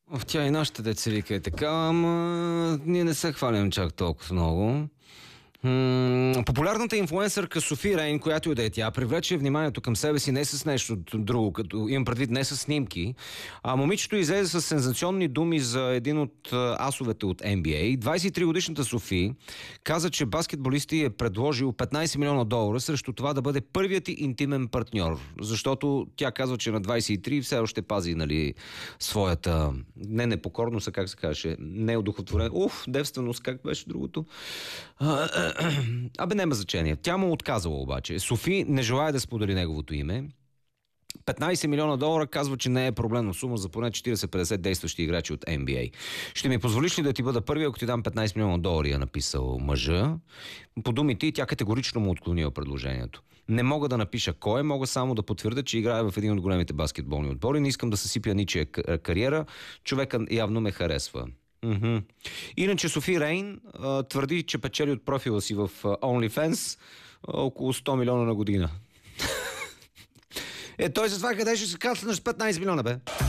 Тя и нашата деца вика е така, ама ние не се хвалим чак толкова много. Популярната инфлуенсърка Софи Рейн, която и да е тя, привлече вниманието към себе си не с нещо друго, като имам предвид не с снимки, а момичето излезе с сензационни думи за един от асовете от NBA. 23-годишната Софи каза, че баскетболисти е предложил $15 милиона срещу това да бъде първият ти интимен партньор, защото тя казва, че на 23 все още пази, нали, своята не непокорност, а как се каже, неудохотворена, девственост, как беше другото? Абе, няма значение. Тя му отказала обаче. Софи не желая да сподели неговото име. $15 милиона казва, че не е проблемна сума за поне 40-50 действащи играчи от NBA. Ще ми позволиш ли да ти бъда първи, ако ти дам $15 милиона, е написал мъжа. По думите и тя категорично му отклонила предложението. Не мога да напиша кой е, мога само да потвърдя, че играе в един от големите баскетболни отбори. Не искам да съсипя ничия кариера. Човека явно ме харесва. Иначе Софи Рейн твърди, че печели от профила си в OnlyFans около 100 милиона на година. Той за това къде ще се кацнеш с 15 милиона, бе?